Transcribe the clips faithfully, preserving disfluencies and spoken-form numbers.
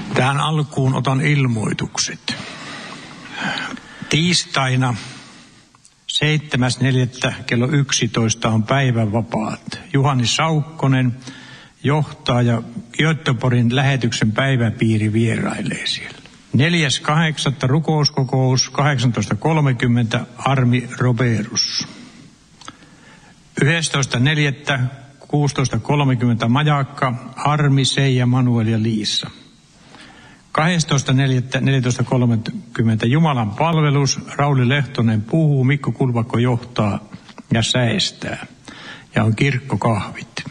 Tähän alkuun otan ilmoitukset. Tiistaina seitsemäs neljättä kello yksitoista on päivänvapaat. Juhani Saukkonen johtaa ja Göteborgin lähetyksen päiväpiiri vierailee siellä. neljäs kahdeksatta rukouskokous kahdeksantoista kolmekymmentä Armi Roberus. yhdestoista neljättä kuusitoista kolmekymmentä Majakka Armi, Seija, Manuel ja Liisa. kahdestoista neljättä neljätoista kolmekymmentä Jumalan palvelus, Rauli Lehtonen puhuu, Mikko Kulvakko johtaa ja säestää. Ja on kirkkokahvit.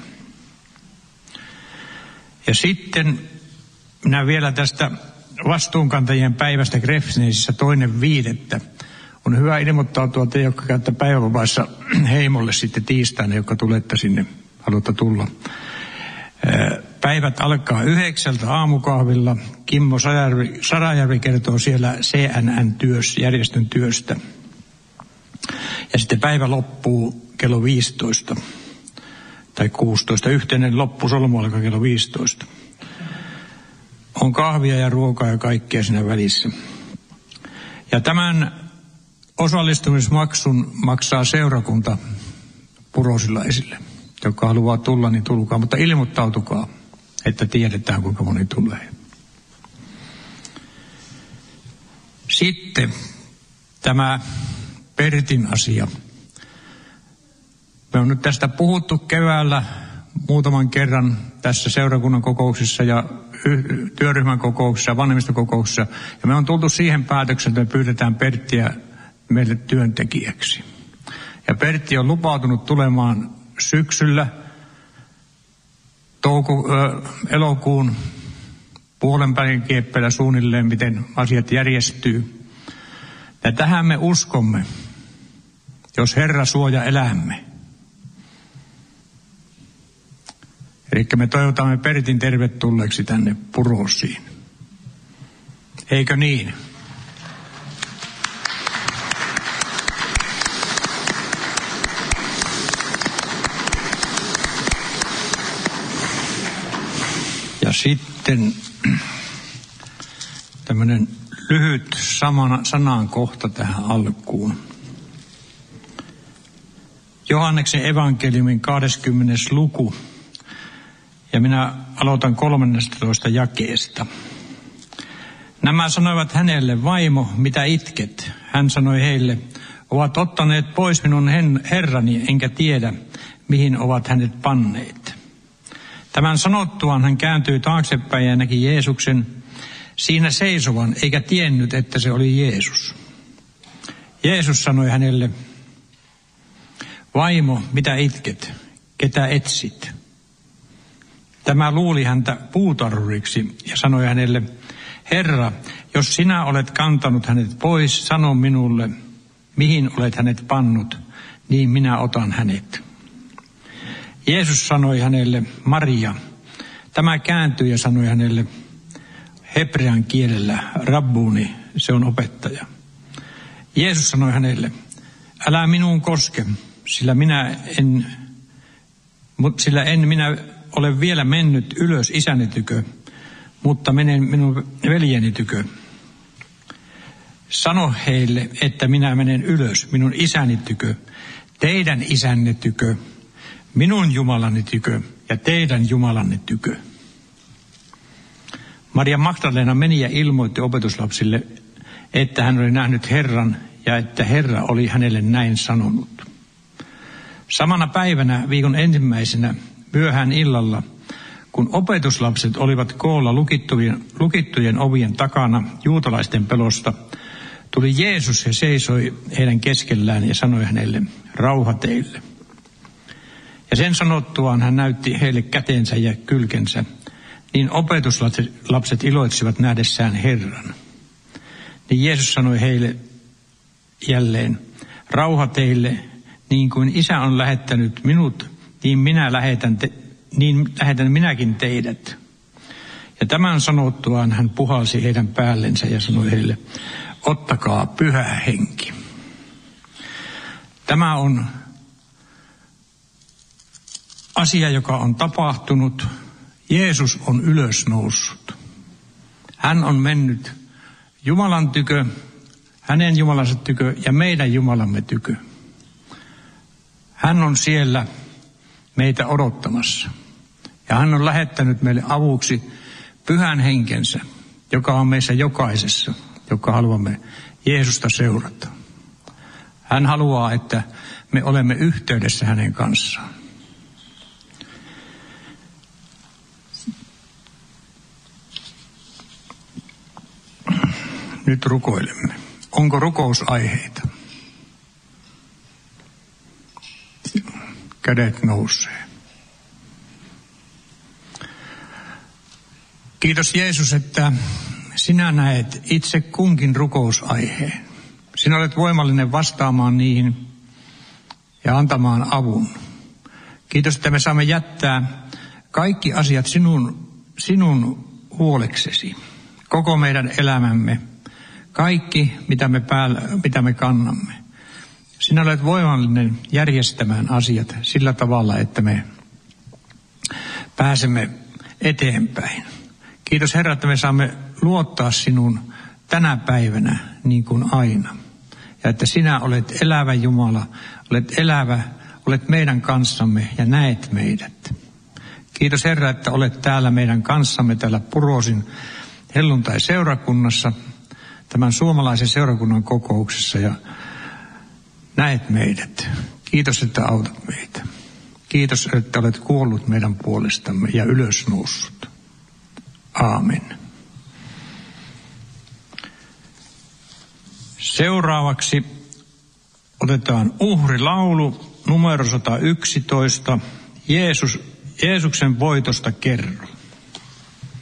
Ja sitten minä vielä tästä vastuunkantajien päivästä Grefsneisissä toinen viidettä. On hyvä ilmoittautua te, jotka käytte päivävapaissa heimolle sitten tiistaina, jotka tulette sinne, haluatte tulla. Päivät alkaa yhdeksältä aamukahvilla. Kimmo Sarajärvi, Sarajärvi kertoo siellä C N N-työssä, järjestön työstä. Ja sitten päivä loppuu kello viisitoista tai kuusitoista. Yhteinen loppusolmu alkaa kello viisitoista. On kahvia ja ruokaa ja kaikkea siinä välissä. Ja tämän osallistumismaksun maksaa seurakunta purosilaisille. Joka haluaa tulla, niin tulkaa, mutta ilmoittautukaa, että tiedetään, kuinka moni tulee. Sitten tämä Pertin asia. Me on nyt tästä puhuttu keväällä muutaman kerran tässä seurakunnan kokouksissa ja työryhmän kokouksissa ja vanhemmistokokouksissa. Ja me on tultu siihen päätökseen, että me pyydetään Perttiä meille työntekijäksi. Ja Pertti on lupautunut tulemaan syksyllä touko, ö, elokuun puolen päivän kieppeillä suunnilleen, miten asiat järjestyy. Ja tähän me uskomme, jos Herra suoja elämme. Eli me toivotamme Pertin tervetulleeksi tänne Purosiin. Eikö niin? Ja sitten tämmöinen lyhyt samana, sanan kohta tähän alkuun. Johanneksen evankeliumin kahdeskymmenes luku. Ja minä aloitan kolmannestatoista jakeesta. Nämä sanoivat hänelle, vaimo, mitä itket? Hän sanoi heille, ovat ottaneet pois minun herrani, enkä tiedä, mihin ovat hänet panneet. Tämän sanottuaan hän kääntyi taaksepäin ja näki Jeesuksen siinä seisovan, eikä tiennyt, että se oli Jeesus. Jeesus sanoi hänelle, vaimo, mitä itket? Ketä etsit? Tämä luuli häntä puutarhuriksi ja sanoi hänelle, Herra, jos sinä olet kantanut hänet pois, sano minulle, mihin olet hänet pannut, niin minä otan hänet. Jeesus sanoi hänelle, Maria. Tämä kääntyi ja sanoi hänelle hebrean kielellä, rabbuni, se on opettaja. Jeesus sanoi hänelle, älä minuun koske, sillä minä en, sillä en minä ole vielä mennyt ylös isäni tykö, mutta menen minun veljeni tykö. Sano heille, että minä menen ylös minun isäni tykö, teidän isänne tykö, minun Jumalani tykö ja teidän Jumalanne tykö. Maria Magdalena meni ja ilmoitti opetuslapsille, että hän oli nähnyt Herran ja että Herra oli hänelle näin sanonut. Samana päivänä viikon ensimmäisenä myöhään illalla, kun opetuslapset olivat koolla lukittujen, lukittujen ovien takana juutalaisten pelosta, tuli Jeesus ja seisoi heidän keskellään ja sanoi hänelle, rauha teille. Ja sen sanottuaan hän näytti heille kätensä ja kylkensä, niin opetuslapset iloitsivat nähdessään Herran. Niin Jeesus sanoi heille jälleen, rauha teille, niin kuin Isä on lähettänyt minut, niin minä lähetän, te, niin lähetän minäkin teidät. Ja tämän sanottuaan hän puhalsi heidän päällensä ja sanoi heille, ottakaa pyhä henki. Tämä on asia, joka on tapahtunut. Jeesus on ylösnoussut. Hän on mennyt Jumalan tykö, hänen Jumalansa tykö ja meidän Jumalamme tykö. Hän on siellä meitä odottamassa. Ja hän on lähettänyt meille avuksi pyhän henkensä, joka on meissä jokaisessa, joka haluamme Jeesusta seurata. Hän haluaa, että me olemme yhteydessä hänen kanssaan. Nyt rukoilemme. Onko rukousaiheita? Kädet nousee. Kiitos Jeesus, että sinä näet itse kunkin rukousaiheen. Sinä olet voimallinen vastaamaan niihin ja antamaan avun. Kiitos, että me saamme jättää kaikki asiat sinun, sinun huoleksesi. Koko meidän elämämme, kaikki mitä me, päällä, mitä me kannamme. Sinä olet voimallinen järjestämään asiat sillä tavalla, että me pääsemme eteenpäin. Kiitos Herra, että me saamme luottaa sinun tänä päivänä niin kuin aina. Ja että sinä olet elävä Jumala, olet elävä, olet meidän kanssamme ja näet meidät. Kiitos Herra, että olet täällä meidän kanssamme täällä Purosin helluntai-seurakunnassa, tämän suomalaisen seurakunnan kokouksessa ja näet meidät. Kiitos, että autat meitä. Kiitos, että olet kuollut meidän puolestamme ja ylösnoussut. Aamen. Seuraavaksi otetaan uhrilaulu numero sata yksitoista. Jeesus, Jeesuksen voitosta kerro.